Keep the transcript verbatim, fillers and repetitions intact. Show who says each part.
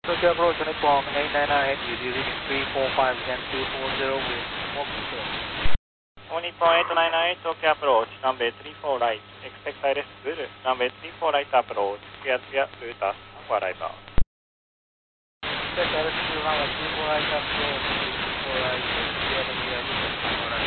Speaker 1: Tokyo approach Nippon eight nine nine, reading three four five, again two four zero with walking short.
Speaker 2: Nippon eight nine nine, Tokyo approach, runway three four right, expect direct good, runway three four right approach, clear clear, route as for arrival.
Speaker 1: Expect direct good, runway three four right approach, three four right, clear clear, route as for arrival.